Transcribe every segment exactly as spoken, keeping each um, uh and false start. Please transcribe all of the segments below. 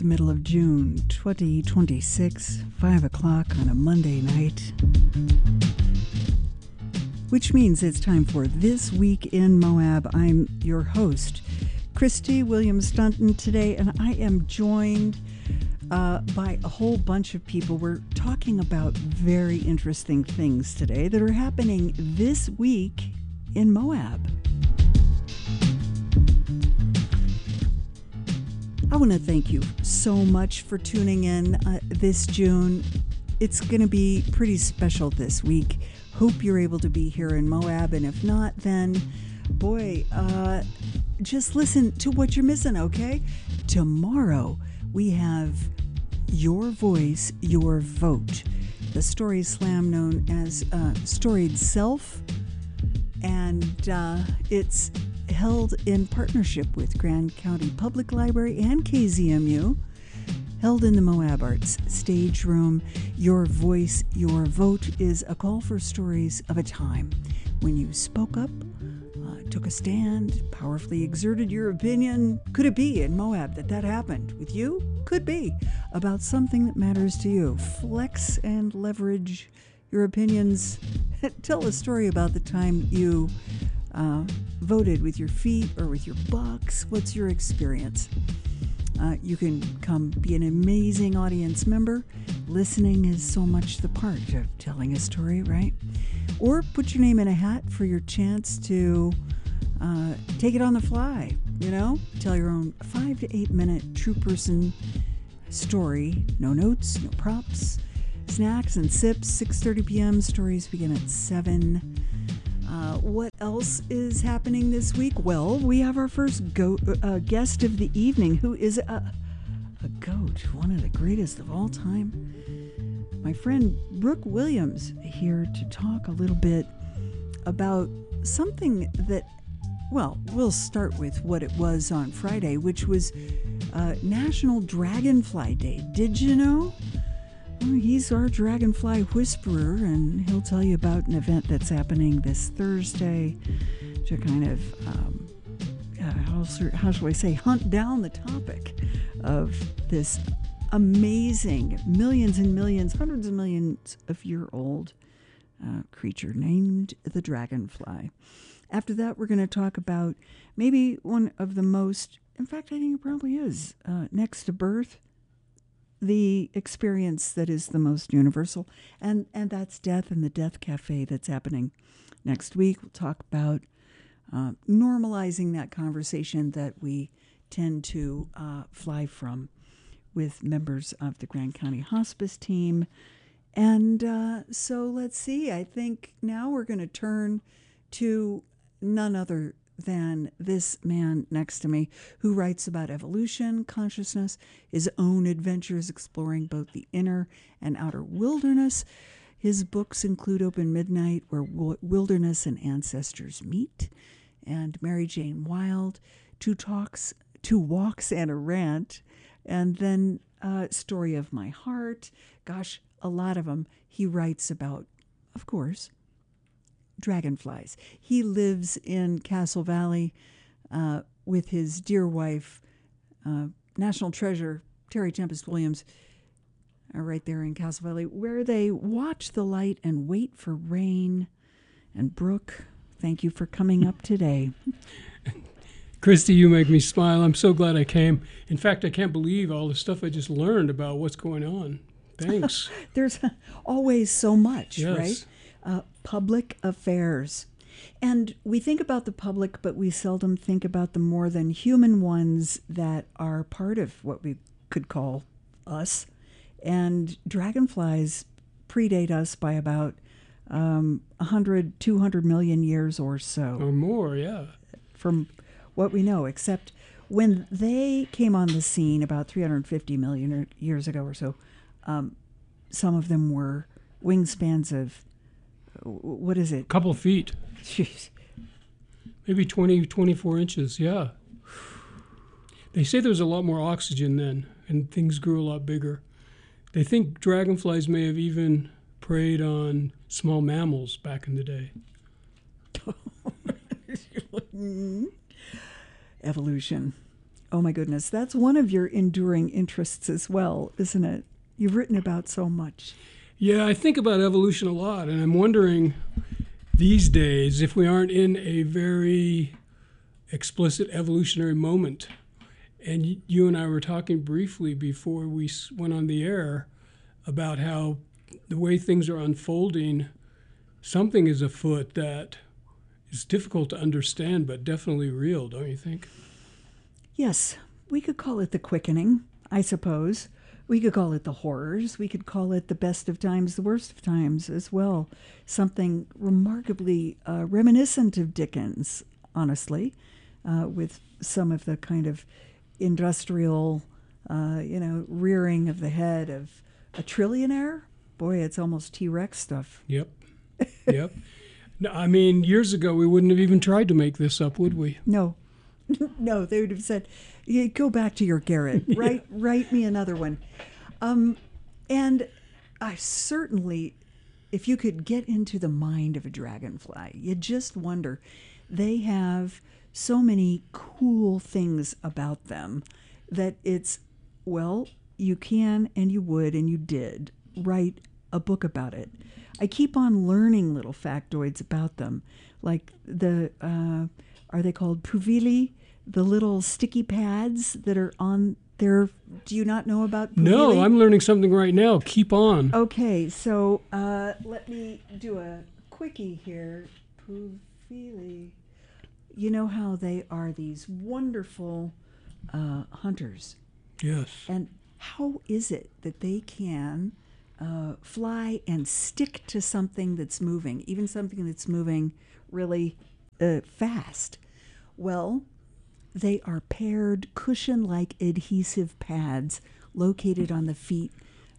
middle of June twenty twenty-six, five o'clock on a Monday night. Which means it's time for This Week in Moab. I'm your host, Christy Williams-Dunton today, and I am joined uh, by a whole bunch of people. We're talking about very interesting things today that are happening this week in Moab. I want to thank you so much for tuning in uh, this June. It's going to be pretty special this week. Hope you're able to be here in Moab, and if not, then, boy, uh, just listen to what you're missing, okay? Tomorrow, we have Your Voice, Your Vote, the story slam known as uh, Storied Self, and uh, it's held in partnership with Grand County Public Library and K Z M U, held in the Moab Arts Stage Room. Your Voice, Your Vote is a call for stories of a time when you spoke up, uh, took a stand, powerfully exerted your opinion. Could it be in Moab that that happened with you? Could be. About something that matters to you. Flex and leverage your opinions. Tell a story about the time you uh, voted with your feet or with your bucks. What's your experience? Uh, you can come be an amazing audience member. Listening is so much the part of telling a story, right? Or put your name in a hat for your chance to uh, take it on the fly, you know? Tell your own five to eight minute true person story. No notes, no props, snacks and sips. six thirty p.m. Stories begin at seven. Uh, what else is happening this week? Well, we have our first goat, uh, guest of the evening, who is a, a goat, one of the greatest of all time. My friend Brooke Williams here to talk a little bit about something that, well, we'll start with what it was on Friday, which was uh, National Dragonfly Day. Did you know? Well, he's our dragonfly whisperer, and he'll tell you about an event that's happening this Thursday to kind of, um, uh, how, how shall I say, hunt down the topic of this amazing millions and millions, hundreds of millions of year old uh, creature named the dragonfly. After that, we're going to talk about maybe one of the most, in fact, I think it probably is, uh, next to birth, the experience that is the most universal, and, and that's death and the Death Cafe that's happening next week. We'll talk about uh, normalizing that conversation that we tend to uh, fly from with members of the Grand County Hospice team. And uh, so let's see, I think now we're going to turn to none other than this man next to me, who writes about evolution, consciousness, his own adventures exploring both the inner and outer wilderness. His books include Open Midnight, Where Wilderness and Ancestors Meet, and Mary Jane Wild, Two Talks, Two Walks and a Rant, and then uh, Story of My Heart. Gosh, a lot of them. He writes about, of course, dragonflies. He lives in Castle Valley uh, with his dear wife, uh, National Treasure, Terry Tempest Williams, uh, right there in Castle Valley, where they watch the light and wait for rain. And Brooke, thank you for coming up today. Christy, you make me smile. I'm so glad I came. In fact, I can't believe all the stuff I just learned about what's going on. Thanks. There's always so much, yes. right? Uh, public affairs. And we think about the public, but we seldom think about the more than human ones that are part of what we could call us. And dragonflies predate us by about um, one hundred, two hundred million years or so. Or more, yeah. From what we know, except when they came on the scene about three hundred fifty million years ago or so, um, some of them were wingspans of what is it? A couple feet. Jeez. Maybe twenty, twenty-four inches, yeah. They say there was a lot more oxygen then, and things grew a lot bigger. They think dragonflies may have even preyed on small mammals back in the day. Evolution. Oh my goodness, that's one of your enduring interests as well, isn't it? You've written about so much. Yeah, I think about evolution a lot, and I'm wondering these days if we aren't in a very explicit evolutionary moment. And y- you and I were talking briefly before we s- went on the air about how the way things are unfolding, something is afoot that is difficult to understand, but definitely real, don't you think? Yes, we could call it the quickening, I suppose. We could call it the horrors. We could call it the best of times, the worst of times as well. Something remarkably uh, reminiscent of Dickens, honestly, uh, with some of the kind of industrial, uh, you know, rearing of the head of a trillionaire. Boy, it's almost T-Rex stuff. Yep. Yep. No, I mean, years ago, we wouldn't have even tried to make this up, would we? No. No, they would have said, yeah, go back to your garret. Write, yeah. write me another one. Um, and I certainly, if you could get into the mind of a dragonfly, you just wonder. They have so many cool things about them that it's, well, you can and you would and you did write a book about it. I keep on learning little factoids about them, like the, uh, are they called puvili? The little sticky pads that are on their, do you not know about puvili? No, I'm learning something right now. Keep on. Okay, so uh, let me do a quickie here. Puvili. You know how they are these wonderful uh, hunters. Yes. And how is it that they can uh, fly and stick to something that's moving, even something that's moving really uh, fast? Well, they are paired cushion-like adhesive pads located on the feet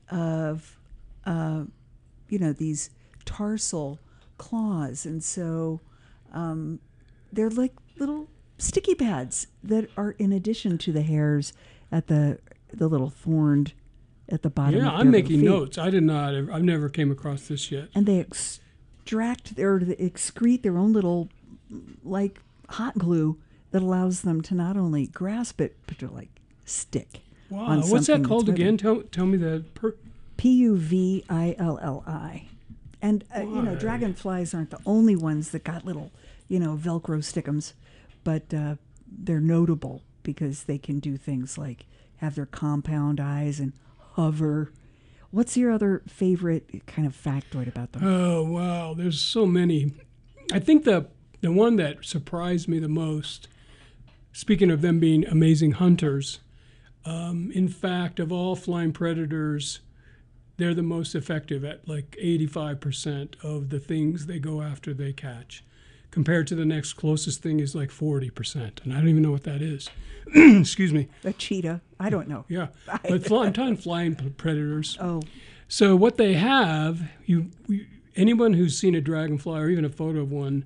of, uh, you know, these tarsal claws. And so um, they're like little sticky pads that are in addition to the hairs at the the little thorned at the bottom yeah, of their I'm making feet. notes. I did not. I've never came across this yet. And they extract or they excrete their own little, like, hot glue that allows them to not only grasp it, but to, like, stick. Wow. On What's that something called that's again? Tell, tell me the... Per- P U V I L L I. And, uh, you know, Why? dragonflies aren't the only ones that got little, you know, Velcro stick'ems, but uh, they're notable because they can do things like have their compound eyes and hover. What's your other favorite kind of factoid about them? Oh, wow. There's so many. I think the the one that surprised me the most, speaking of them being amazing hunters, um, in fact, of all flying predators, they're the most effective at like eighty-five percent of the things they go after they catch, compared to the next closest thing is like forty percent. And I don't even know what that is. Excuse me. A cheetah. I don't know. Yeah. But fly, I'm talking flying predators. Oh. So what they have, you, you anyone who's seen a dragonfly or even a photo of one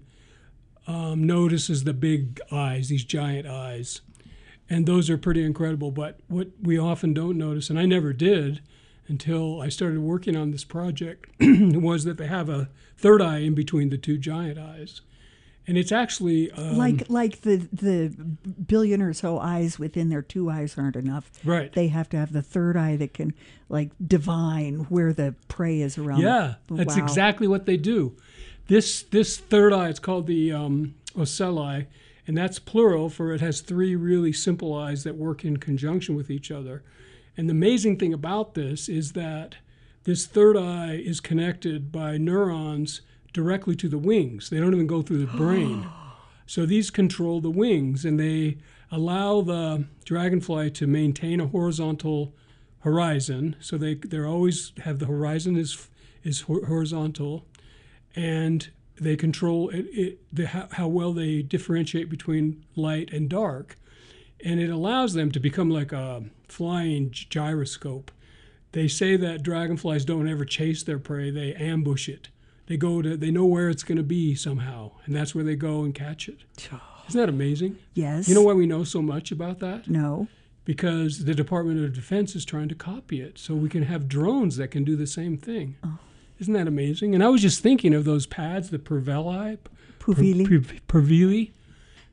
um, notices the big eyes, these giant eyes. And those are pretty incredible. But what we often don't notice, and I never did until I started working on this project, was that they have a third eye in between the two giant eyes. And it's actually... Um, like like the, the billion or so eyes within their two eyes aren't enough. Right. They have to have the third eye that can, like, divine where the prey is around. Yeah, the, that's wow. exactly what they do. This this third eye, it's called the um, ocelli, and that's plural for it has three really simple eyes that work in conjunction with each other. And the amazing thing about this is that this third eye is connected by neurons directly to the wings. They don't even go through the brain. So these control the wings, and they allow the dragonfly to maintain a horizontal horizon. So they they always have the horizon is is horizontal, and they control it, it, the, how, how well they differentiate between light and dark. And it allows them to become like a flying gyroscope. They say that dragonflies don't ever chase their prey, they ambush it. They go to, they know where it's going to be somehow, and that's where they go and catch it. Isn't that amazing? Yes. You know why we know so much about that? No. Because the Department of Defense is trying to copy it, so we can have drones that can do the same thing. Oh. Isn't that amazing? And I was just thinking of those pads, the Purveli, Puvili. Purvili.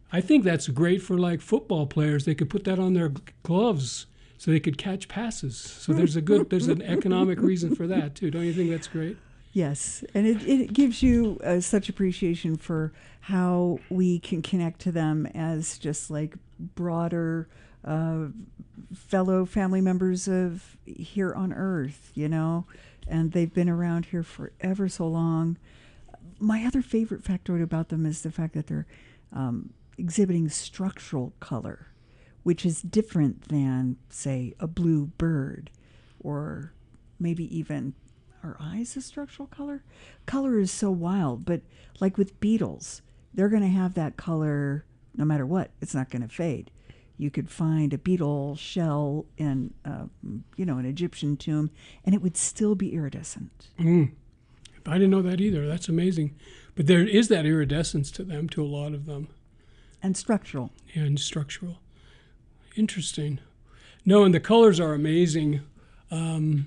I think that's great for like football players. They could put that on their g- gloves so they could catch passes. So there's a good, there's an economic reason for that too. Don't you think that's great? Yes, and it, it gives you uh, such appreciation for how we can connect to them as just like broader uh, fellow family members of here on Earth, you know, and they've been around here for ever so long. My other favorite factoid about them is the fact that they're um, exhibiting structural color, which is different than, say, a blue bird, or maybe even are eyes a structural color? Color is so wild, but like with beetles, they're going to have that color no matter what. It's not going to fade. You could find a beetle shell in, uh, you know, an Egyptian tomb, and it would still be iridescent. Mm. I didn't know that either. That's amazing. But there is that iridescence to them, to a lot of them. And structural. And structural. Interesting. No, and the colors are amazing. Um,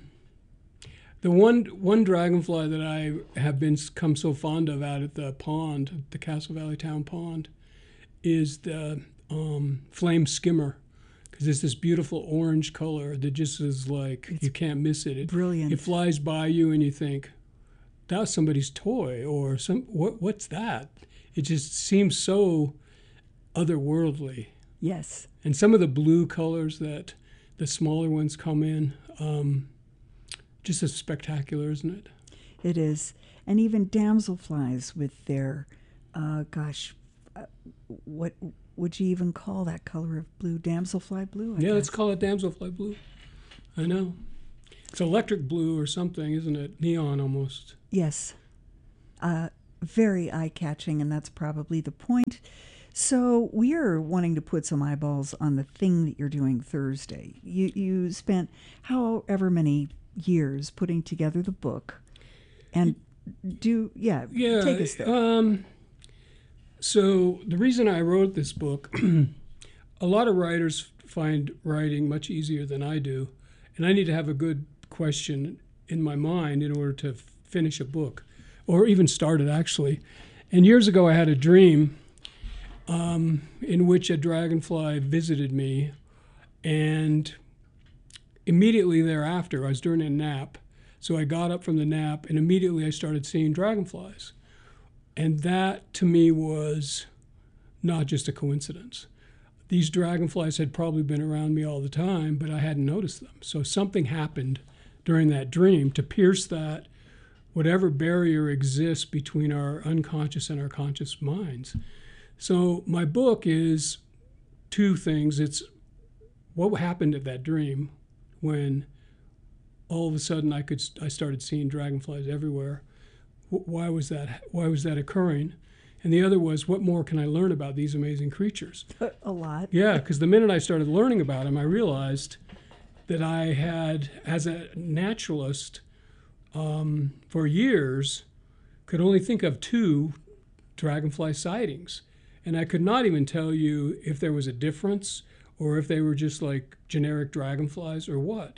the one one dragonfly that I have been come so fond of out at the pond, the Castle Valley Town Pond, is the um, flame skimmer, because it's this beautiful orange color that just is like, it's you can't miss it. It brilliant. It flies by you and you think, that was somebody's toy, or some what? What's that? It just seems so otherworldly. Yes. And some of the blue colors that the smaller ones come in, um, just as spectacular, isn't it? It is. And even damselflies with their, uh, gosh, uh, what would you even call that color of blue? Damselfly blue? I yeah, guess. Let's call it damselfly blue. I know. It's electric blue or something, isn't it? Neon almost. Yes. Uh, very eye-catching, and that's probably the point. So we are wanting to put some eyeballs on the thing that you're doing Thursday. You you spent however many years putting together the book, and do yeah, yeah take us there. Um, so the reason I wrote this book, a lot of writers find writing much easier than I do, and I need to have a good question in my mind in order to f- finish a book, or even start it actually. And years ago, I had a dream. Um, in which a dragonfly visited me, and immediately thereafter, I was during a nap, so I got up from the nap, and immediately I started seeing dragonflies. And that, to me, was not just a coincidence. These dragonflies had probably been around me all the time, but I hadn't noticed them. So something happened during that dream to pierce that, whatever barrier exists between our unconscious and our conscious minds. So my book is two things. It's what happened at that dream when all of a sudden I could I started seeing dragonflies everywhere. Why was that? Why was that occurring? And the other was, what more can I learn about these amazing creatures? A lot. Yeah, because the minute I started learning about them, I realized that I had, as a naturalist, um, for years, could only think of two dragonfly sightings. And I could not even tell you if there was a difference or if they were just like generic dragonflies or what.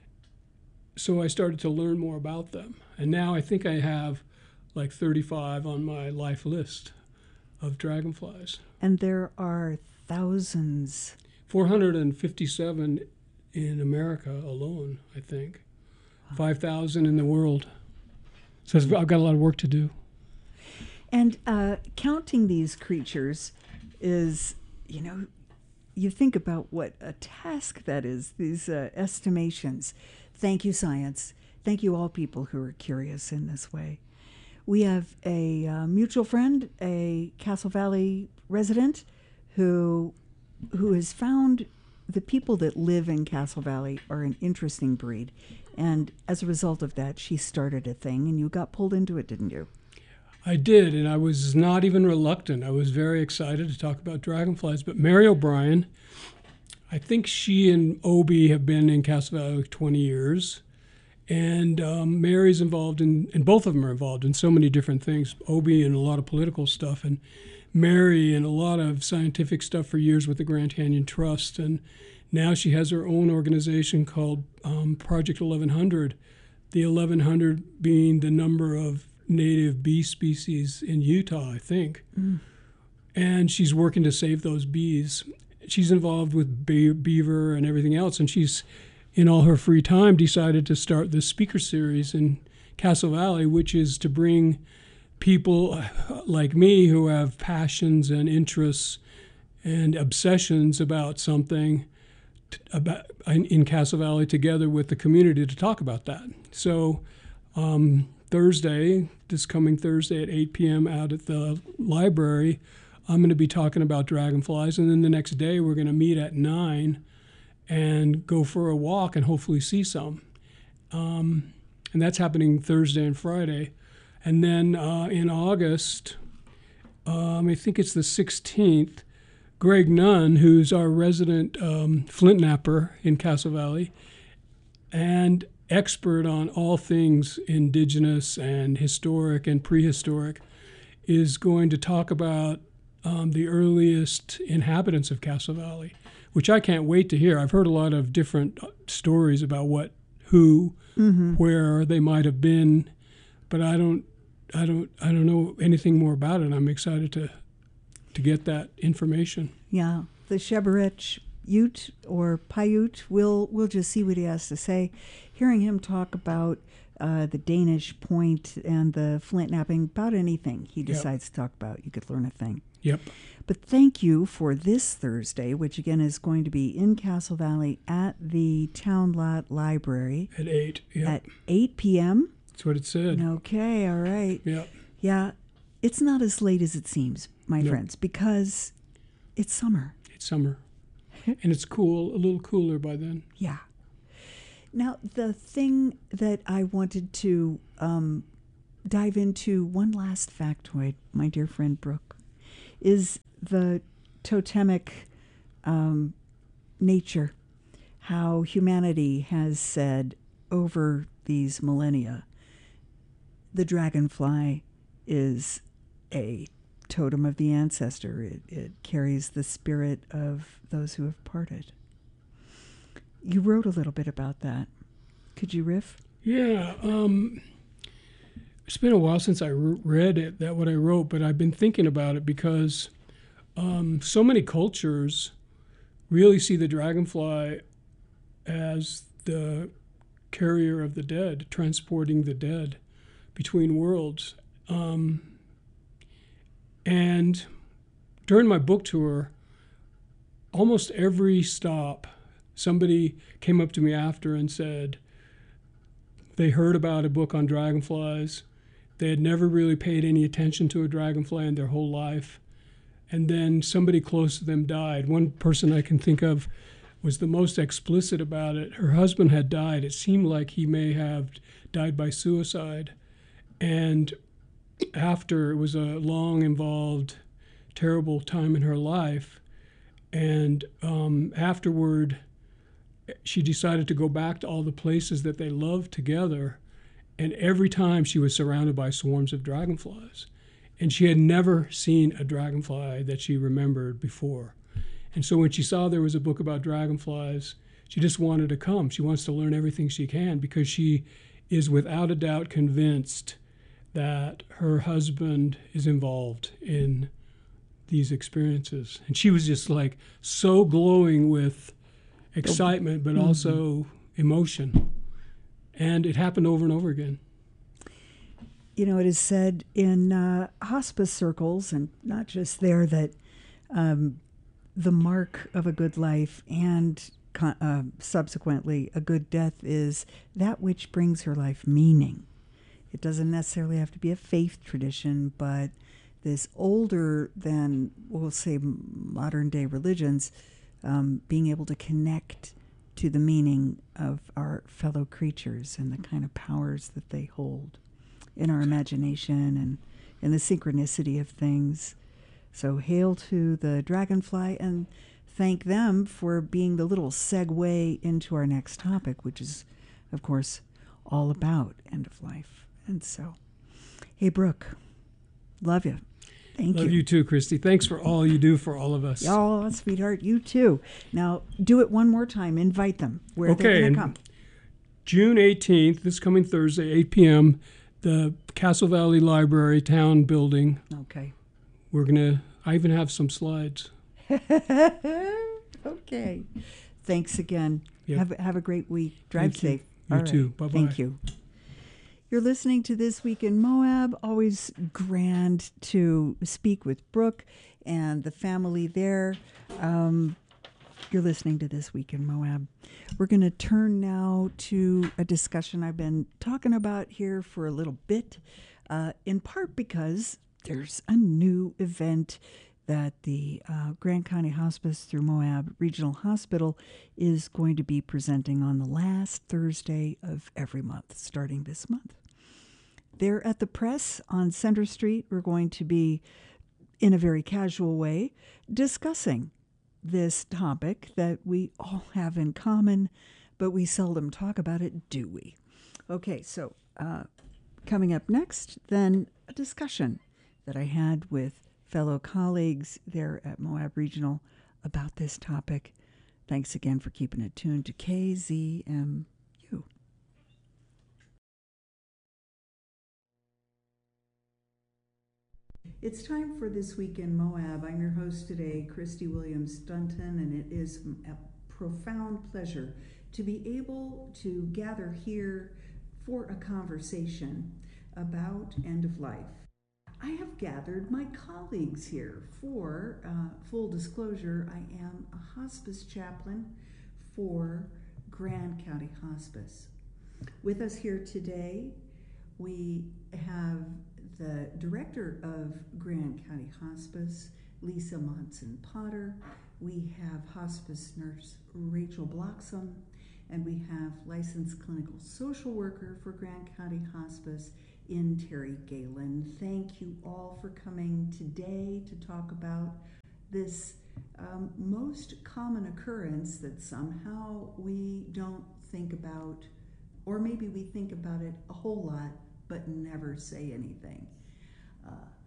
So I started to learn more about them. And now I think I have like thirty-five on my life list of dragonflies. And there are thousands. four hundred fifty-seven in America alone, I think. five thousand in the world. So I've got a lot of work to do. And uh, counting these creatures is, you know, you think about what a task that is, these uh, estimations. Thank you, science. Thank you, all people who are curious in this way. We have a uh, mutual friend, a Castle Valley resident, who who has found the people that live in Castle Valley are an interesting breed. And as a result of that, she started a thing, and you got pulled into it, didn't you? I did, and I was not even reluctant. I was very excited to talk about dragonflies. But Mary O'Brien, I think she and Obie have been in Castle Valley like twenty years. And um, Mary's involved in, and both of them are involved in so many different things. Obie in a lot of political stuff, and Mary in a lot of scientific stuff for years with the Grand Canyon Trust. And now she has her own organization called um, Project eleven hundred, the eleven hundred being the number of native bee species in Utah, I think. Mm. and she's working to save those bees. She's involved with be- beaver and everything else, and she's, in all her free time, decided to start this speaker series in Castle Valley, which is to bring people like me who have passions and interests and obsessions about something t- about in, in Castle Valley together with the community to talk about that. So um, Thursday, this coming Thursday at eight p.m. out at the library, I'm going to be talking about dragonflies, and then the next day we're going to meet at nine and go for a walk and hopefully see some. Um, and that's happening Thursday and Friday. And then uh, in August, um, I think it's the sixteenth, Greg Nunn, who's our resident um, flint napper in Castle Valley and expert on all things indigenous and historic and prehistoric, is going to talk about um, the earliest inhabitants of Castle Valley, which I can't wait to hear. I've heard a lot of different stories about what, who, mm-hmm. where they might have been, but I don't, I don't, I don't know anything more about it. I'm excited to, to get that information. Yeah, the Sheberich Ute or Paiute. We'll we'll just see what he has to say. Hearing him talk about uh, the Danish point and the flint napping, about anything he decides yep. to talk about, you could learn a thing. Yep. But thank you for this Thursday, which again is going to be in Castle Valley at the Town Lot Library. At eight, yep. At eight p.m. That's what it said. Okay, all right. Yeah. Yeah, it's not as late as it seems, my nope. friends, because it's summer. It's summer. And it's cool, a little cooler by then. Yeah. Now, the thing that I wanted to um, dive into, one last factoid, my dear friend Brooke, is the totemic um, nature, how humanity has said over these millennia, the dragonfly is a totem of the ancestor. It, it carries the spirit of those who have parted. You wrote a little bit about that. Could you riff? Yeah. Um, it's been a while since I re- read it, that what I wrote, but I've been thinking about it because um, so many cultures really see the dragonfly as the carrier of the dead, transporting the dead between worlds. Um, and during my book tour, almost every stop, somebody came up to me after and said they heard about a book on dragonflies. They had never really paid any attention to a dragonfly in their whole life. And then somebody close to them died. One person I can think of was the most explicit about it. Her husband had died. It seemed like he may have died by suicide. And after, it was a long, involved, terrible time in her life. And um, afterward, she decided to go back to all the places that they loved together. And every time she was surrounded by swarms of dragonflies. And she had never seen a dragonfly that she remembered before. And so when she saw there was a book about dragonflies, she just wanted to come. She wants to learn everything she can because she is without a doubt convinced that her husband is involved in these experiences. And she was just like so glowing with excitement, but mm-hmm. also emotion. And it happened over and over again. You know, it is said in uh, hospice circles, and not just there, that um, the mark of a good life and uh, subsequently a good death is that which brings her life meaning. It doesn't necessarily have to be a faith tradition, but this older than, we'll say, modern day religions, um, being able to connect to the meaning of our fellow creatures and the kind of powers that they hold in our imagination and in the synchronicity of things. So hail to the dragonfly, and thank them for being the little segue into our next topic, which is, of course, all about end of life. And so, hey, Brooke, love you. Thank love you. Love you too, Christy. Thanks for all you do for all of us. Oh, sweetheart, you too. Now, do it one more time. Invite them. Where are okay, they going to come? June eighteenth, this coming Thursday, eight p.m., the Castle Valley Library Town Building. Okay. We're going to I even have some slides. Okay. Thanks again. Yep. Have, have a great week. Drive Thank you. safe. You All too. right. Bye-bye. Thank you. You're listening to This Week in Moab. Always grand to speak with Brooke and the family there. Um, you're listening to This Week in Moab. We're going to turn now to a discussion I've been talking about here for a little bit, uh, in part because there's a new event that the uh, Grant County Hospice through Moab Regional Hospital is going to be presenting on the last Thursday of every month, starting this month. There at the Press on Center Street, we're going to be, in a very casual way, discussing this topic that we all have in common, but we seldom talk about it, do we? Okay, so uh, coming up next, then a discussion that I had with fellow colleagues there at Moab Regional about this topic. Thanks again for keeping it tuned to K Z M U. It's time for This Week in Moab. I'm your host today, Christy Williams Dunton, and it is a profound pleasure to be able to gather here for a conversation about end of life. I have gathered my colleagues here for uh, full disclosure. I am a hospice chaplain for Grand County Hospice. With us here today, we have the director of Grand County Hospice, Lisa Monson Potter. We have hospice nurse Rachel Bloxam, and we have licensed clinical social worker for Grand County Hospice in Terry Galen. Thank you all for coming today to talk about this um, most common occurrence that somehow we don't think about, or maybe we think about it a whole lot but never say anything uh,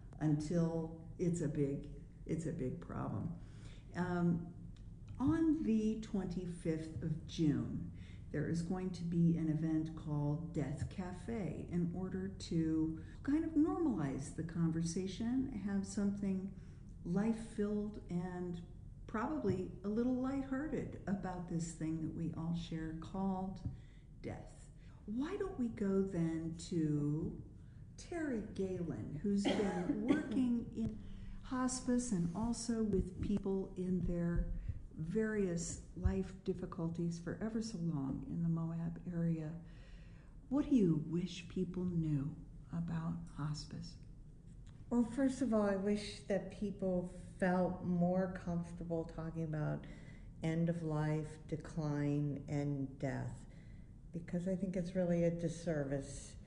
until it's a big it's a big problem. Um, on the twenty-fifth of June, there is going to be an event called Death Cafe in order to kind of normalize the conversation, have something life-filled and probably a little lighthearted about this thing that we all share called death. Why don't we go then to Terry Galen, who's been working in hospice and also with people in their various life difficulties for ever so long in the Moab area. What do you wish people knew about hospice? Well, first of all, I wish that people felt more comfortable talking about end of life, decline, and death, because I think it's really a disservice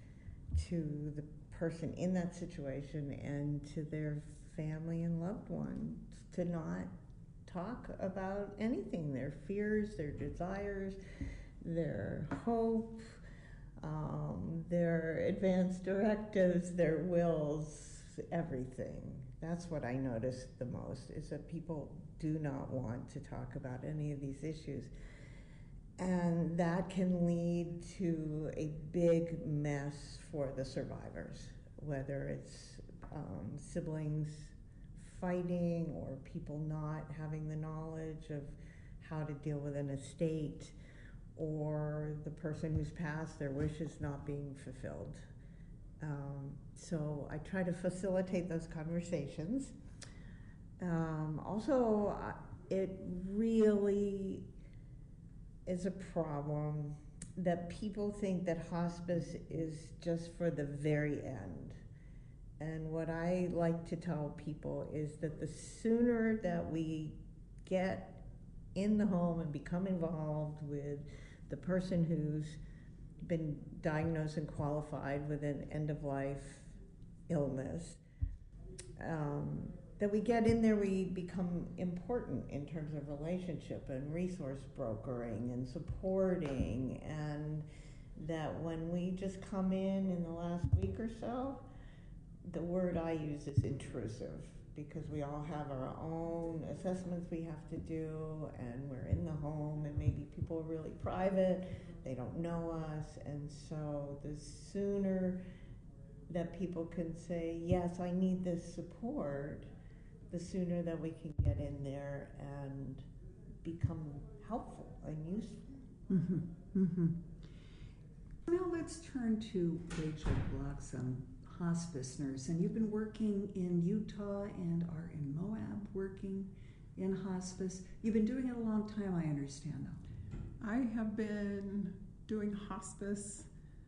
to the person in that situation and to their family and loved ones to not talk about anything, their fears, their desires, their hope, um, their advanced directives, their wills, everything. That's what I noticed the most, is that people do not want to talk about any of these issues. And that can lead to a big mess for the survivors, whether it's um, siblings fighting or people not having the knowledge of how to deal with an estate, or the person who's passed, their wishes not being fulfilled. Um, so I try to facilitate those conversations. Um, also, uh, it really is a problem that people think that hospice is just for the very end. And what I like to tell people is that the sooner that we get in the home and become involved with the person who's been diagnosed and qualified with an end-of-life illness, um, that we get in there, we become important in terms of relationship and resource brokering and supporting, and that when we just come in in the last week or so, the word I use is intrusive, because we all have our own assessments we have to do, and we're in the home, and maybe people are really private, they don't know us, and so the sooner that people can say, yes, I need this support, the sooner that we can get in there and become helpful and useful. Mm-hmm. Mm-hmm. Now let's turn to Rachel Bloxham, hospice nurse, and you've been working in Utah and are in Moab working in hospice. You've been doing it a long time, I understand, though. I have been doing hospice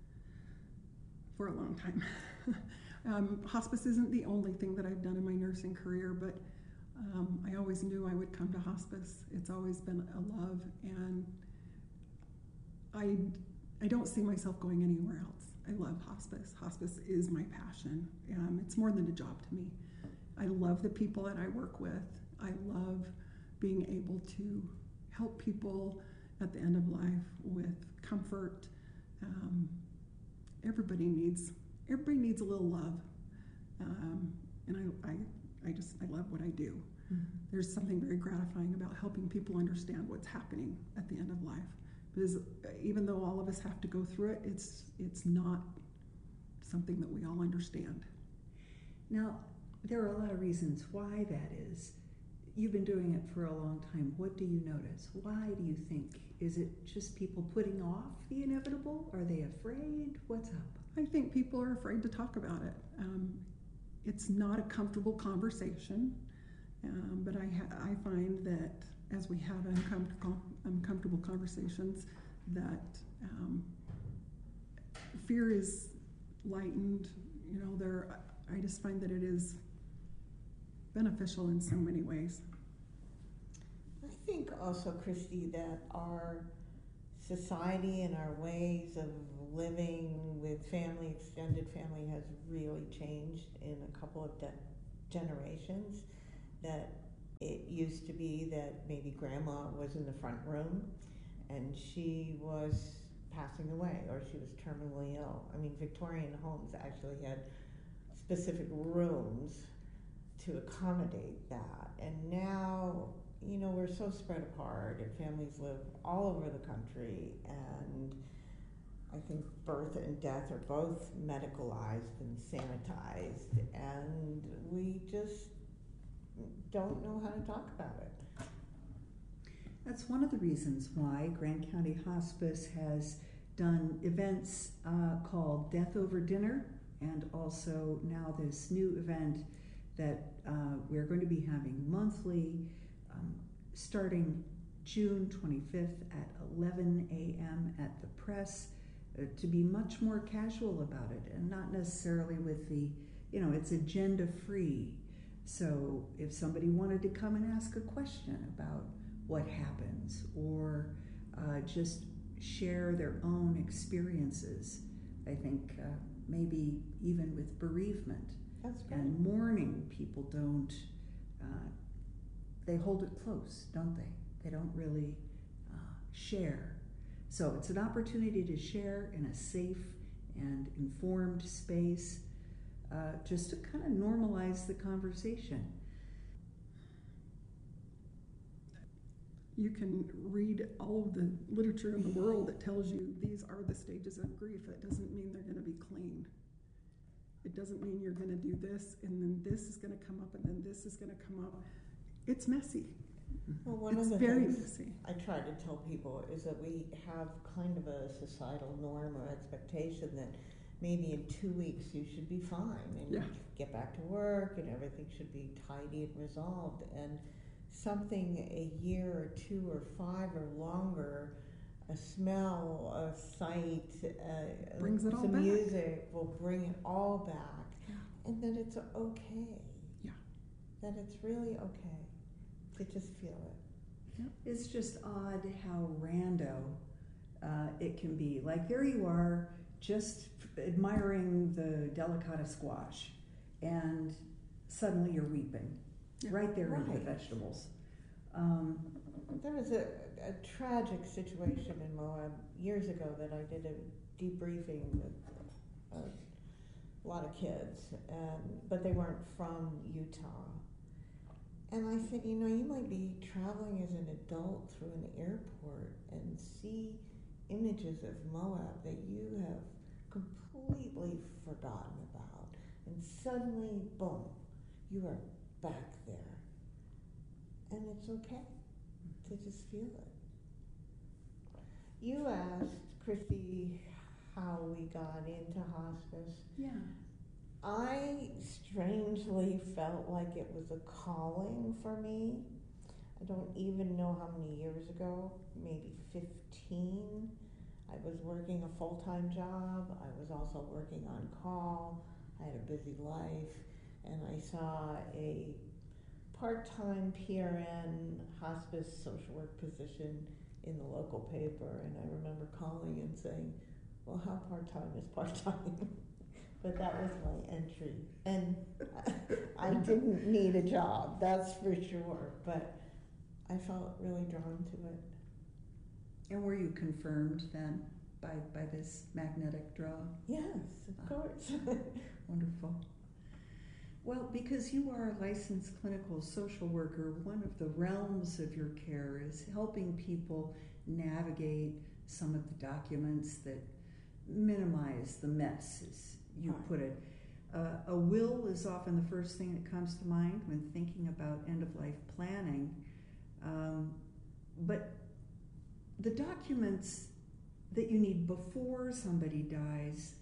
for a long time. um, hospice isn't the only thing that I've done in my nursing career, but um, I always knew I would come to hospice. It's always been a love, and I, I don't see myself going anywhere else. I love hospice. Hospice is my passion. Um, it's more than a job to me. I love the people that I work with. I love being able to help people at the end of life with comfort. Um, everybody needs everybody needs a little love, um, and I, I I just I love what I do. Mm-hmm. There's something very gratifying about helping people understand what's happening at the end of life. Because even though all of us have to go through it, it's it's not something that we all understand. Now, there are a lot of reasons why that is. You've been doing it for a long time. What do you notice? Why do you think? Is it just people putting off the inevitable? Are they afraid? What's up? I think people are afraid to talk about it. Um, it's not a comfortable conversation, um, but I, ha- I find that as we have uncomfortable, uncomfortable conversations, that um, fear is lightened. You know, there. I just find that it is beneficial in so many ways. I think also, Christy, that our society and our ways of living with family, extended family, has really changed in a couple of de- generations. That it used to be that maybe grandma was in the front room and she was passing away or she was terminally ill. I mean, Victorian homes actually had specific rooms to accommodate that. And now, you know, we're so spread apart and families live all over the country, and I think birth and death are both medicalized and sanitized, and we just don't know how to talk about it. That's one of the reasons why Grand County Hospice has done events uh, called Death Over Dinner, and also now this new event that uh, we're going to be having monthly, um, starting June twenty-fifth at eleven a.m. at the Press, uh, to be much more casual about it and not necessarily with the, you know, it's agenda free. So if somebody wanted to come and ask a question about what happens or uh, just share their own experiences, I think uh, maybe even with bereavement. That's great. And mourning, people don't, uh, they hold it close, don't they? They don't really uh, share. So it's an opportunity to share in a safe and informed space, uh, just to kind of normalize the conversation. You can read all of the literature in the world that tells you these are the stages of grief. That doesn't mean they're going to be clean. It doesn't mean you're going to do this, and then this is going to come up, and then this is going to come up. It's messy. Well, one it's of the very things messy. I try to tell people is that we have kind of a societal norm or expectation that maybe in two weeks you should be fine and Yeah. get back to work and everything should be tidy and resolved. And something a year or two or five or longer, a smell, a sight, uh, Brings it all some back. music will bring it all back. And that it's okay. Yeah. That it's really okay to just feel it. It's just odd how rando uh, it can be. Like, there you are, just admiring the delicata squash, and suddenly you're weeping, Yeah. right there in the Right. vegetables. Um, There was a, a tragic situation in Moab years ago that I did a debriefing with a lot of kids, and but they weren't from Utah. And I said, you know, you might be traveling as an adult through an airport and see images of Moab that you have completely forgotten about. And suddenly, boom, you are back there. And it's okay to just feel it. You asked, Chrissy, how we got into hospice. Yeah. I strangely felt like it was a calling for me. I don't even know how many years ago, maybe fifteen. I was working a full-time job. I was also working on call. I had a busy life. And I saw a part-time P R N hospice social work position in the local paper. And I remember calling and saying, well, how part-time is part-time? But that was my entry. And I didn't need a job, that's for sure. But I felt really drawn to it. And were you confirmed then by, by this magnetic draw? Yes, of course. Wonderful. Well, because you are a licensed clinical social worker, one of the realms of your care is helping people navigate some of the documents that minimize the mess, as you Right. put it. Uh, a will is often the first thing that comes to mind when thinking about end-of-life planning. Um, but the documents that you need before somebody dies.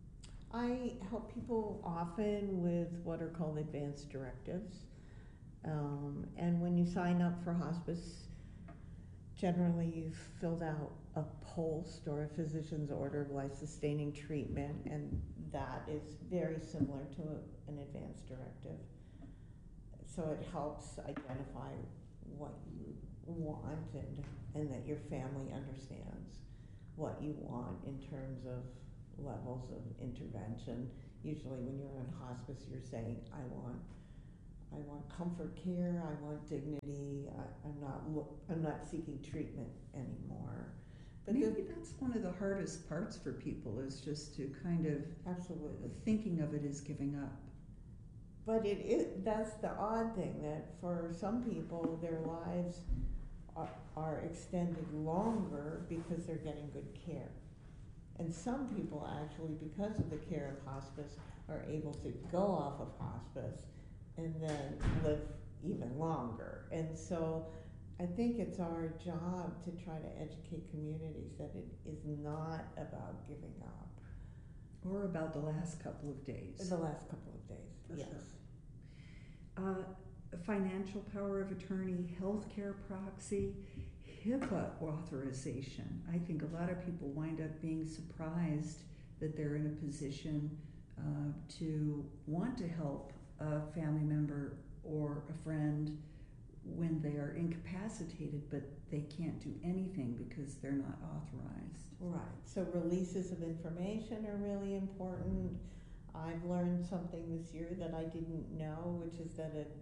I help people often with what are called advanced directives. Um, and when you sign up for hospice, generally you've filled out a POST or a physician's order of life-sustaining treatment, and that is very similar to a, an advanced directive. So it helps identify what you want and, and that your family understands what you want in terms of levels of intervention. Usually when you're in hospice, you're saying, I want I want comfort care, I want dignity, I, I'm not look, I'm not seeking treatment anymore. But Maybe the, that's one of the hardest parts for people, is just to kind of absolutely. thinking of it as giving up. But it is, that's the odd thing, that for some people, their lives are, are extended longer because they're getting good care. And some people actually, because of the care of hospice, are able to go off of hospice and then live even longer. And so I think it's our job to try to educate communities that it is not about giving up. Or about the last couple of days. The last couple of days, For yes. sure. Uh, financial power of attorney, healthcare proxy, HIPAA authorization. I think a lot of people wind up being surprised that they're in a position uh, to want to help a family member or a friend when they are incapacitated, but they can't do anything because they're not authorized. Right, so releases of information are really important. I've learned something this year that I didn't know, which is that a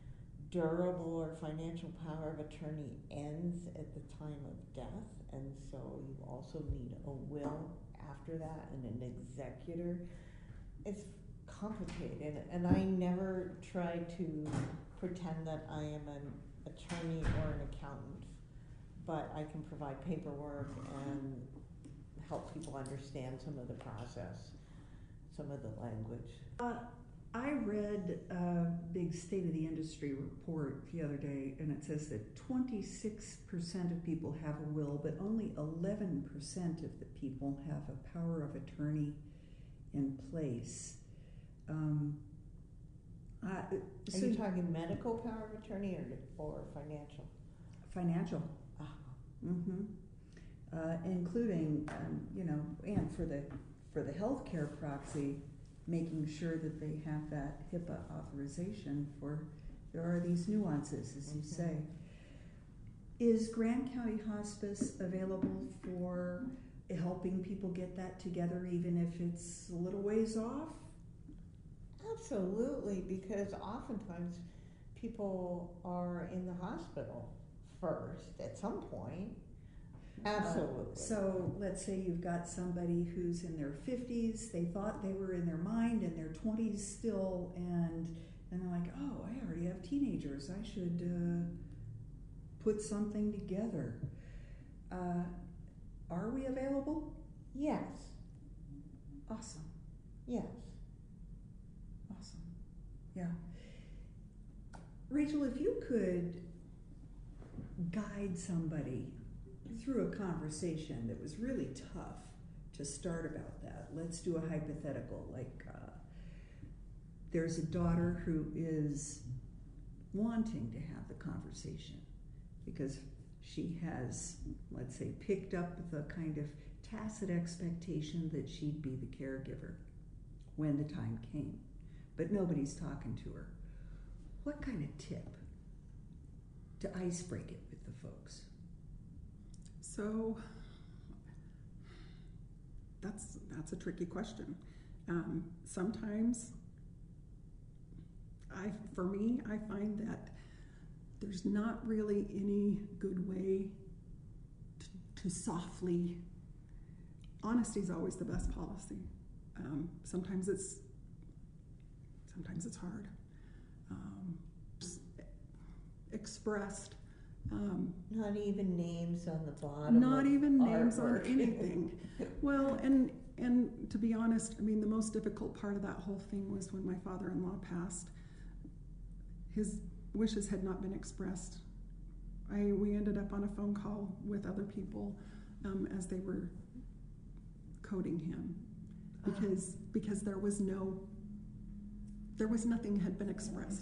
durable or financial power of attorney ends at the time of death, and so you also need a will after that and an executor. It's complicated, and I never try to pretend that I am an attorney or an accountant, but I can provide paperwork and help people understand some of the process, some of the language. Uh, I read a big state of the industry report the other day, and it says that twenty-six percent of people have a will, but only eleven percent of the people have a power of attorney in place. Um, uh, Are so you talking medical power of attorney or, or financial? financial, Ah, mm-hmm. uh, including, um, you know, and for the for the healthcare proxy, making sure that they have that HIPAA authorization for. There are these nuances, as you Mhm. say. Is Grand County Hospice available for helping people get that together, even if it's a little ways off? absolutely, because oftentimes people are in the hospital first at some point. Absolutely. Uh, so let's say you've got somebody who's in their fifties, they thought they were in their mind in their twenties still, and and they're like, oh, I already have teenagers, I should uh, put something together. Uh, are we available? Yes, Awesome, yes. awesome. Yeah. Rachel, if you could guide somebody through a conversation that was really tough to start about that. Let's do a hypothetical, like uh, there's a daughter who is wanting to have the conversation because she has, let's say, picked up the kind of tacit expectation that she'd be the caregiver when the time came, but nobody's talking to her. What kind of tip to ice break it with the folks? So that's that's a tricky question. Um, sometimes, I for me, I find that there's not really any good way to, to softly. Honesty is always the best policy. Um, sometimes it's sometimes it's hard. Um, expressed. Um, Not even names on the bottom. not of even names artwork. on anything. Well, and and to be honest, I mean, the most difficult part of that whole thing was when my father-in-law passed. His wishes had not been expressed. I we ended up on a phone call with other people um, as they were coding him, because uh-huh. because there was no there was nothing had been expressed.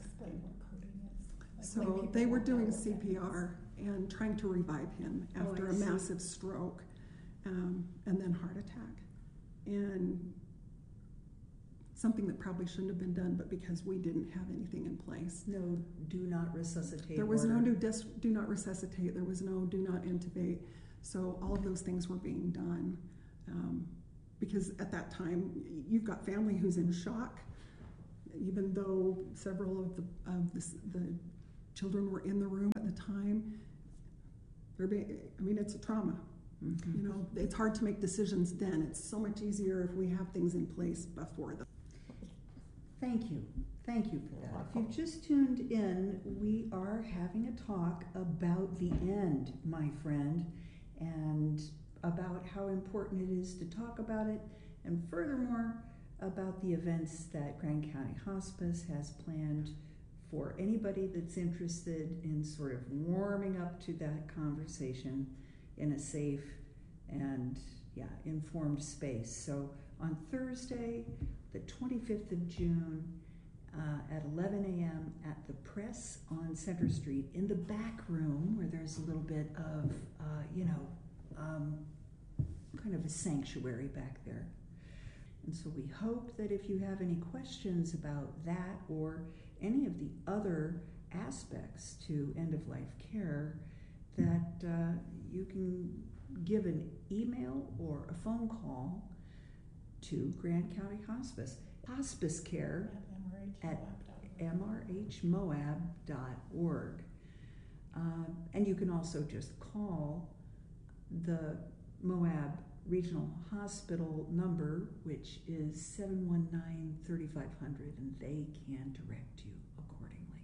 So they were doing C P R and trying to revive him after oh, a massive stroke um, and then heart attack. And something that probably shouldn't have been done, but because we didn't have anything in place. No, do not resuscitate. There was order. no do, dis, do not resuscitate. There was no do not intubate. So all of those things were being done. Um, because at that time, you've got family who's in shock, even though several of the, of the, the children were in the room at the time. They're being, I mean, it's a trauma. Mm-hmm. You know, it's hard to make decisions then. It's so much easier if we have things in place before them. Thank you. Thank you for that. If you've just tuned in, we are having a talk about the end, my friend, and about how important it is to talk about it, and furthermore, about the events that Grand County Hospice has planned for anybody that's interested in sort of warming up to that conversation in a safe and yeah, informed space. So on Thursday, the twenty-fifth of June, uh, at eleven a.m. at the Press on Center Street, in the back room where there's a little bit of, uh, you know, um, kind of a sanctuary back there. And so we hope that if you have any questions about that or any of the other aspects to end-of-life care, that uh, you can give an email or a phone call to Grand County Hospice. Hospice care at m r h moab dot org. Uh, and you can also just call the Moab Regional Hospital number, which is seven one nine, three five zero zero, and they can direct you accordingly.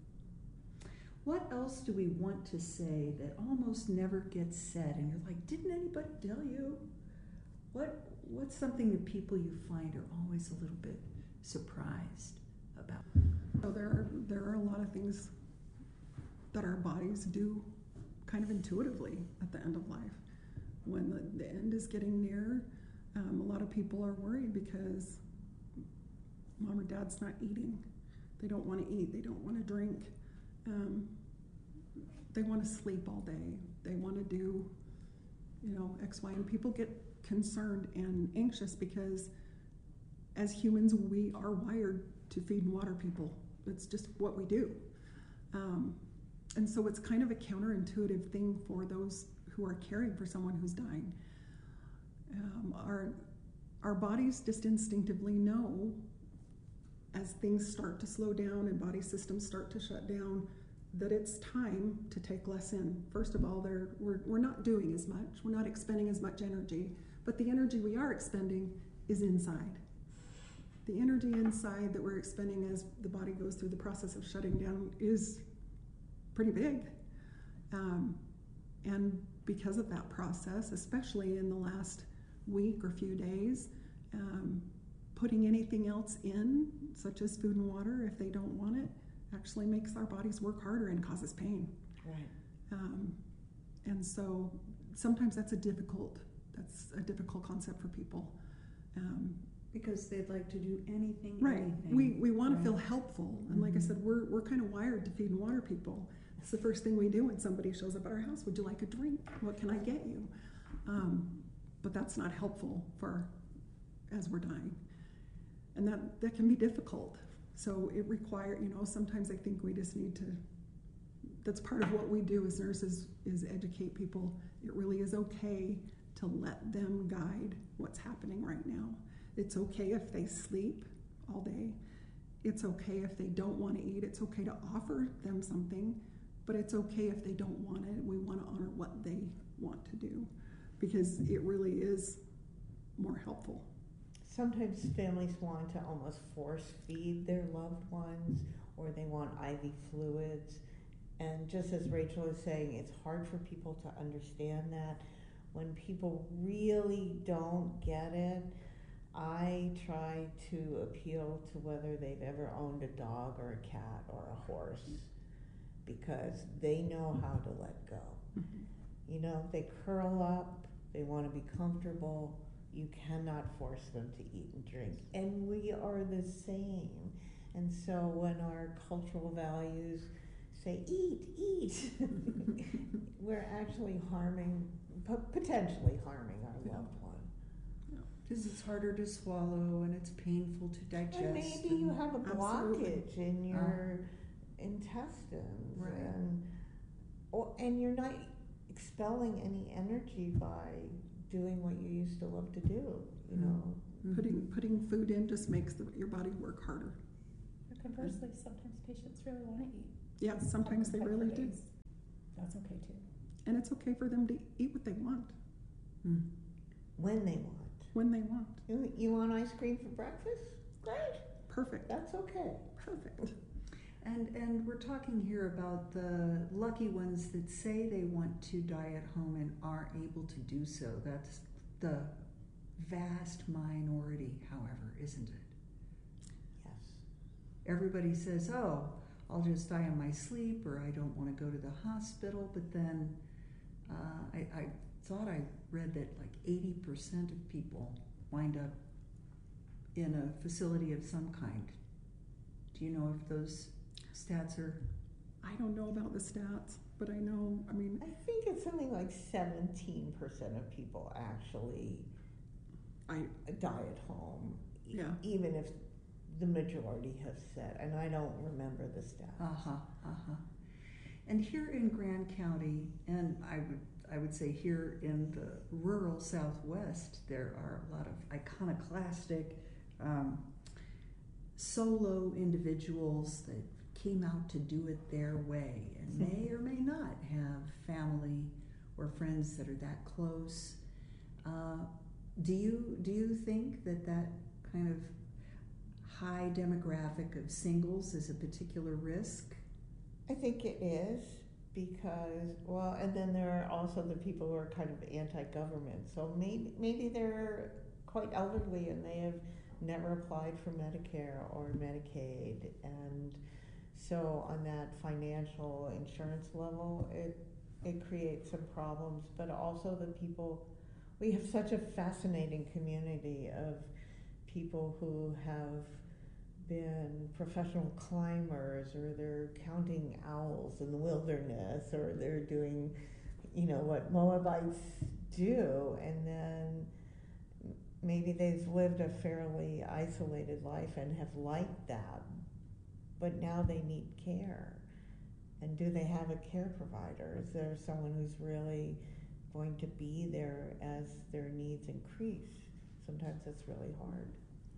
What else do we want to say that almost never gets said, and you're like, didn't anybody tell you? What What's something that people you find are always a little bit surprised about? So there are, there are a lot of things that our bodies do kind of intuitively at the end of life. When the, the end is getting near, um, a lot of people are worried because mom or dad's not eating. They don't want to eat. They don't want to drink. Um, they want to sleep all day. They want to do, you know, X, Y, and people get concerned and anxious because as humans, we are wired to feed and water people. It's just what we do. Um, and so it's kind of a counterintuitive thing for those who are caring for someone who's dying. Um, our, our bodies just instinctively know as things start to slow down and body systems start to shut down that it's time to take less in. First of all, they're, we're, we're not doing as much. We're not expending as much energy, but the energy we are expending is inside. The energy inside that we're expending as the body goes through the process of shutting down is pretty big. Um, and because of that process, especially in the last week or few days, um, putting anything else in, such as food and water, if they don't want it, actually makes our bodies work harder and causes pain. Right. Um, and so sometimes that's a difficult, that's a difficult concept for people. Um, Because they'd like to do anything, right. anything. We, we want right. to feel helpful. And like I said, we're, we're kind of wired to feed and water people. It's the first thing we do when somebody shows up at our house. Would you like a drink? What can I get you? Um, but that's not helpful for as we're dying. And that, that can be difficult. So it require, you know, sometimes I think we just need to, that's part of what we do as nurses is educate people. It really is okay to let them guide what's happening right now. It's okay if they sleep all day. It's okay if they don't want to eat. It's okay to offer them something, but it's okay if they don't want it. We want to honor what they want to do because it really is more helpful. Sometimes families want to almost force feed their loved ones, or they want I V fluids. And just as Rachel is saying, it's hard for people to understand that. When people really don't get it, I try to appeal to whether they've ever owned a dog or a cat or a horse, because they know how to let go. Mm-hmm. You know, they curl up, they want to be comfortable. You cannot force them to eat and drink. And we are the same. And so when our cultural values say, eat, eat, we're actually harming, potentially harming our yeah. loved one. Because it's harder to swallow and it's painful to digest. And maybe and you have a blockage absolutely. in your uh, intestines. Right. And, or, and you're not expelling any energy by doing what you used to love to do, you know. Mm-hmm. Putting putting food in just makes the, your body work harder. Or conversely, sometimes patients really want to eat. Yeah, sometimes they really do. That's okay too. And it's okay for them to eat what they want. Mm. When they want. When they want. You, you want ice cream for breakfast? Great. Perfect. That's okay. Perfect. And and we're talking here about the lucky ones that say they want to die at home and are able to do so. That's the vast minority, however, isn't it? Yes. Everybody says, oh, I'll just die in my sleep, or I don't want to go to the hospital. But then uh, I, I thought I read that like eighty percent of people wind up in a facility of some kind. Do you know if those stats are? I don't know about the stats, but I know, I mean, I think it's something like seventeen percent of people actually I die at home. Yeah. Even if the majority have said, and I don't remember the stats. Uh-huh, uh-huh. And here in Grand County, and I would I would say here in the rural Southwest, there are a lot of iconoclastic um, solo individuals that came out to do it their way and may or may not have family or friends that are that close. Uh, do you do you think that that kind of high demographic of singles is a particular risk? I think it is, because, well, and then there are also the people who are kind of anti-government. So maybe maybe they're quite elderly and they have never applied for Medicare or Medicaid, and so on that financial insurance level, it it creates some problems. But also the people, we have such a fascinating community of people who have been professional climbers, or they're counting owls in the wilderness, or they're doing, you know, what Moabites do, and then maybe they've lived a fairly isolated life and have liked that, but now they need care. And do they have a care provider? Is there someone who's really going to be there as their needs increase? Sometimes it's really hard.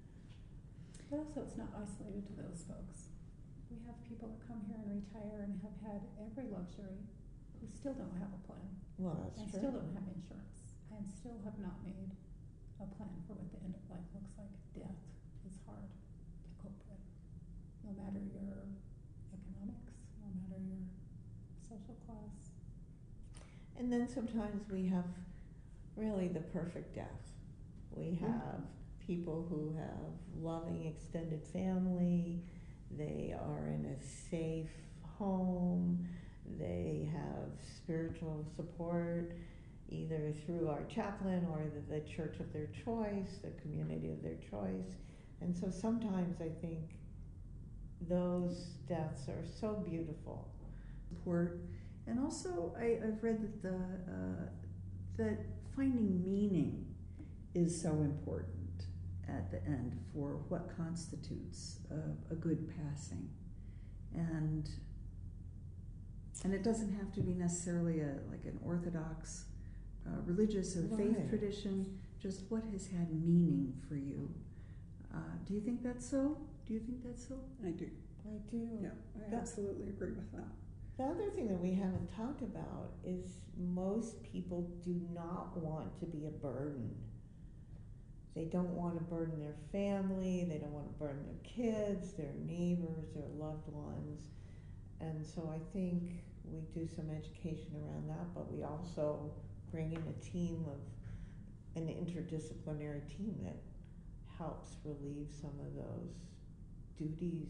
But also it's not isolated to those folks. We have people that come here and retire and have had every luxury who still don't have a plan. Well, that's and true. still don't have insurance and still have not made a plan for what the end of life looks like. Death is hard to cope with, no matter your economics, no matter your social class. And then sometimes we have really the perfect death. We have people who have loving extended family they are in a safe home, they have spiritual support, either through our chaplain or the, the church of their choice, the community of their choice. And so sometimes I think those deaths are so beautiful. Support. And also, I, I've read that the uh, that finding meaning is so important at the end for what constitutes a, a good passing, and and it doesn't have to be necessarily a like an orthodox uh, religious or faith Right. tradition. Just what has had meaning for you. Uh, do you think that's so? Do you think that's so? I do. I do. Yeah, I That- absolutely agree with that. The other thing that we haven't talked about is most people do not want to be a burden. They don't want to burden their family, they don't want to burden their kids, their neighbors, their loved ones. And so I think we do some education around that, but we also bring in a team of, an interdisciplinary team that helps relieve some of those duties.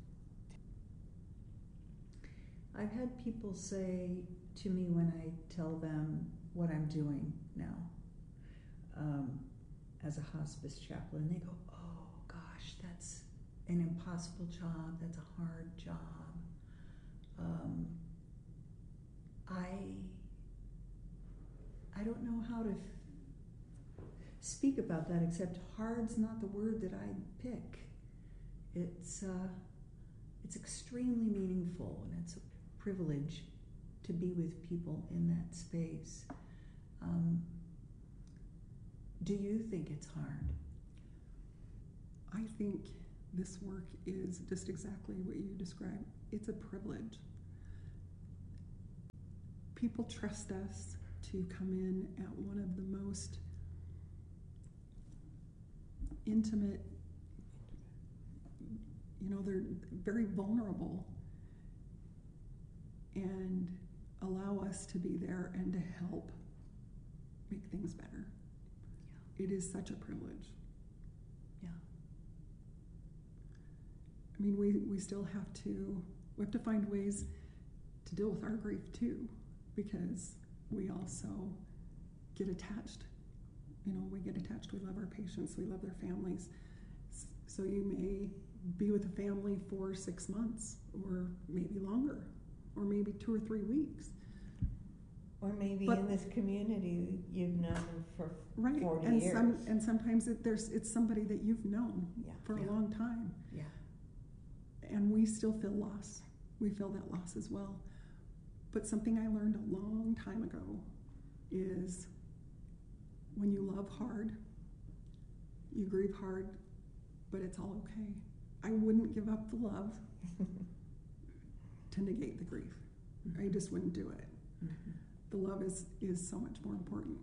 I've had people say to me when I tell them what I'm doing now um, as a hospice chaplain, they go, oh gosh, that's an impossible job, that's a hard job. Um, I, I don't know how to f- speak about that except hard's not the word that I pick. It's, uh, it's extremely meaningful, and it's a privilege to be with people in that space. Um, do you think it's hard? I think this work is just exactly what you described. It's a privilege. People trust us to come in at one of the most intimate, you know, they're very vulnerable, and allow us to be there and to help make things better. Yeah. It is such a privilege. Yeah. I mean, we, we still have to, we have to find ways to deal with our grief too, because we also get attached. You know, we get attached, we love our patients, we love their families. So you may be with a family for six months or maybe longer, or maybe two or three weeks. Or maybe But- in this community you've known them for Right, forty and years. some and sometimes it, there's it's somebody that you've known Yeah. for Yeah. a long time, Yeah. and we still feel loss. We feel that loss as well. But something I learned a long time ago is when you love hard, you grieve hard, but it's all okay. I wouldn't give up the love to negate the grief. I just wouldn't do it. Mm-hmm. The love is is so much more important.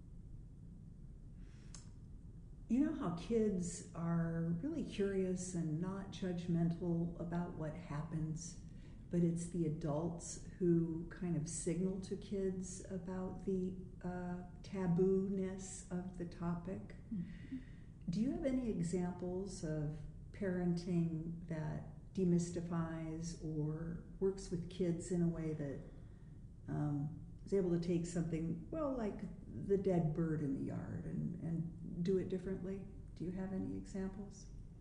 You know how kids are really curious and not judgmental about what happens, but it's the adults who kind of signal to kids about the uh, taboo-ness of the topic. Mm-hmm. Do you have any examples of parenting that demystifies or works with kids in a way that um, is able to take something, well, like the dead bird in the yard and, and do it differently? Do you have any examples?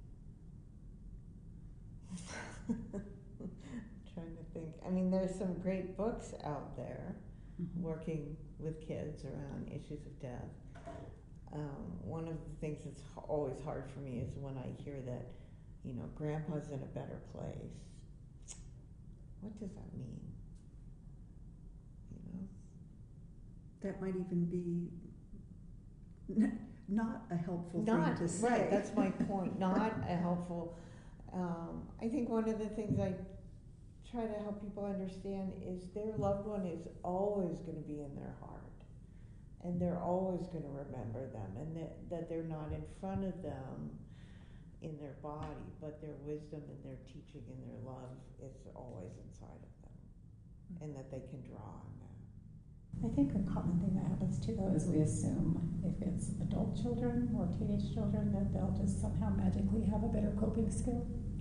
Trying to think. I mean, there's some great books out there Mm-hmm. working with kids around issues of death. Um, one of the things that's h- always hard for me is when I hear that, you know, grandpa's in a better place. What does that mean? You know? That might even be n- not a helpful Not, thing to say. right, that's my point, not a helpful, um, I think one of the things I try to help people understand is their loved one is always gonna be in their heart. And they're always gonna remember them, and that, that they're not in front of them in their body, but their wisdom and their teaching and their love is always inside of them, and that they can draw on that. I think a common thing that happens too, though, is we assume if it's adult children or teenage children that they'll just somehow magically have a better coping skill.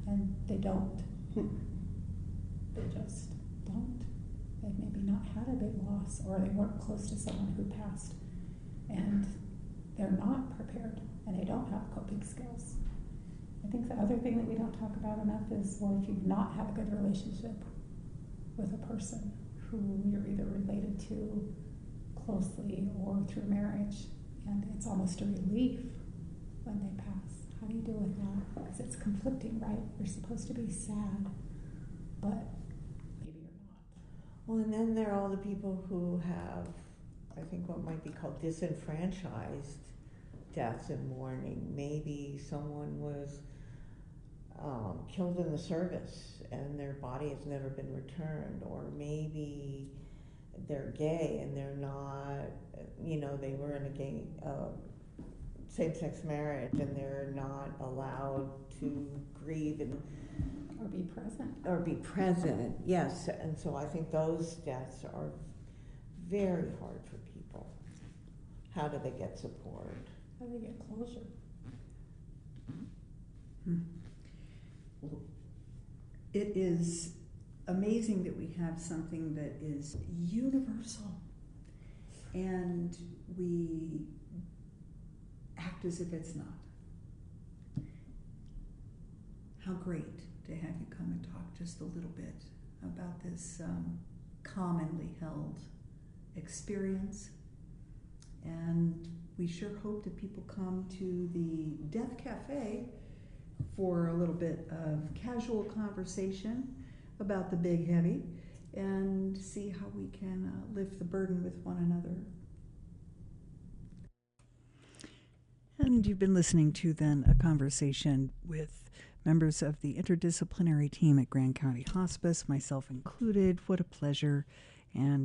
and they don't. They just don't. They've maybe not had a big loss, or they weren't close to someone who passed, and they're not prepared, and they don't have coping skills. I think the other thing that we don't talk about enough is, well, if you've not had a good relationship with a person who you're either related to closely or through marriage, and it's almost a relief when they pass. How do you deal with that? Because it's conflicting, right? You're supposed to be sad, but maybe you're not. Well, and then there are all the people who have, I think, what might be called disenfranchised deaths in mourning. Maybe someone was um, killed in the service and their body has never been returned, or maybe they're gay and they're not, you know, they were in a gay uh, same-sex marriage and they're not allowed to grieve and Or be present. or be present. Yes, and so I think those deaths are very hard for people. How do they get support? How do they get closure? Hmm. Well, it is amazing that we have something that is universal, and we act as if it's not. How great to have you come and talk just a little bit about this um, commonly held experience. And we sure hope that people come to the Death Cafe for a little bit of casual conversation about the big heavy and see how we can uh, lift the burden with one another. And you've been listening to then a conversation with members of the interdisciplinary team at Grand County Hospice, myself included. What a pleasure. And